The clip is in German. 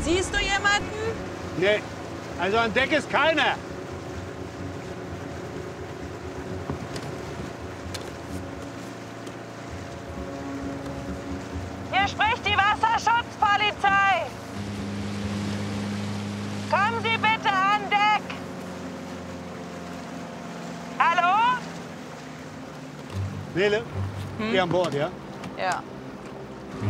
Siehst du jemanden? Nee, also an Deck ist keiner. Hier spricht die Wasserschutzpolizei. Kommen Sie bitte an Deck. Hallo? Nele, geh an Bord, ja? Ja.